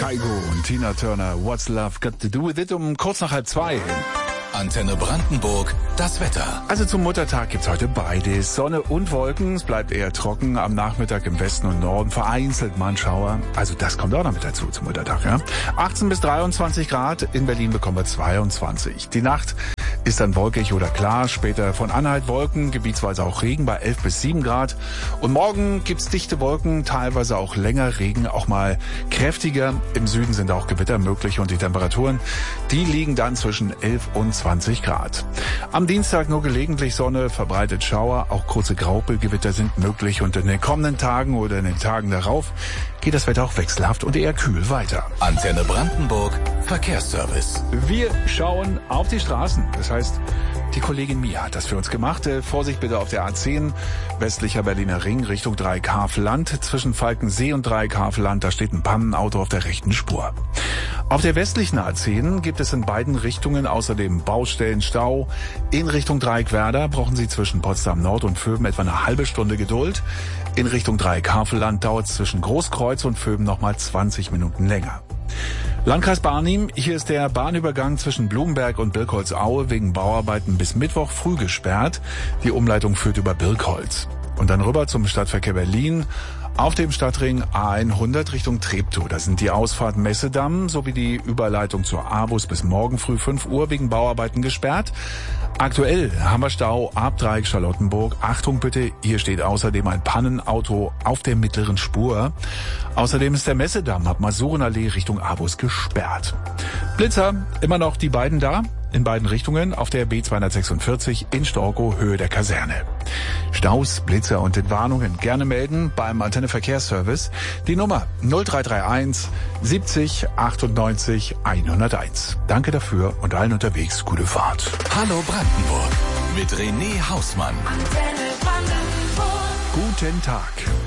Kaigo und Tina Turner, What's Love Got to Do with It, um kurz nach 1:30. Antenne Brandenburg, das Wetter. Also zum Muttertag gibt's heute beides. Sonne und Wolken, es bleibt eher trocken. Am Nachmittag im Westen und Norden vereinzelt mal ein Schauer. Also das kommt auch noch mit dazu zum Muttertag. Ja? 18 bis 23 Grad, in Berlin bekommen wir 22. Die Nacht ist dann wolkig oder klar, später von Anhalt Wolken, gebietsweise auch Regen bei 11 bis 7 Grad. Und morgen gibt's dichte Wolken, teilweise auch länger Regen, auch mal kräftiger. Im Süden sind auch Gewitter möglich und die Temperaturen, die liegen dann zwischen 11 und 20 Grad. Am Dienstag nur gelegentlich Sonne, verbreitet Schauer, auch kurze Graupelgewitter sind möglich und in den kommenden Tagen oder in den Tagen darauf geht das Wetter auch wechselhaft und eher kühl weiter. Antenne Brandenburg, Verkehrsservice. Wir schauen auf die Straßen. Das heißt, die Kollegin Mia hat das für uns gemacht. Vorsicht bitte auf der A10, westlicher Berliner Ring, Richtung Dreieckhavel-Land. Zwischen Falkensee und Dreieckhavel-Land, da steht ein Pannenauto auf der rechten Spur. Auf der westlichen A10 gibt es in beiden Richtungen außerdem Baustellenstau. In Richtung Dreieckwerder brauchen Sie zwischen Potsdam Nord und Vöben etwa eine halbe Stunde Geduld. In Richtung Dreieckhavel-Land dauert es zwischen Großkreuz und Vöben nochmal 20 Minuten länger. Landkreis Barnim, hier ist der Bahnübergang zwischen Blumenberg und Birkholzaue wegen Bauarbeiten bis Mittwoch früh gesperrt. Die Umleitung führt über Birkholz. Und dann rüber zum Stadtverkehr Berlin. Auf dem Stadtring A100 Richtung Treptow. Da sind die Ausfahrt Messedamm sowie die Überleitung zur A-Bus bis morgen früh 5 Uhr wegen Bauarbeiten gesperrt. Aktuell haben wir Stau ab Dreieck Charlottenburg. Achtung bitte, hier steht außerdem ein Pannenauto auf der mittleren Spur. Außerdem ist der Messedamm ab Masurenallee Richtung A-Bus gesperrt. Blitzer, immer noch die beiden da, in beiden Richtungen auf der B246 in Storkow, Höhe der Kaserne. Staus, Blitzer und Entwarnungen gerne melden beim Antenne Verkehrsservice. Die Nummer 0331 70 98 101. Danke dafür und allen unterwegs gute Fahrt. Hallo Brandenburg mit René Hausmann. Antenne Brandenburg. Guten Tag.